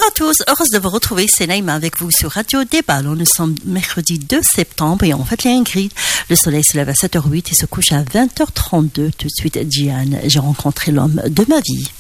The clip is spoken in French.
à tous, heureuse de vous retrouver, c'est Naïma avec vous sur Radio Débat. Nous sommes mercredi 2 septembre et en fait les Ingrid, le soleil se lève à 7h08 et se couche à 20h32. Tout de suite, Diane, j'ai rencontré l'homme de ma vie.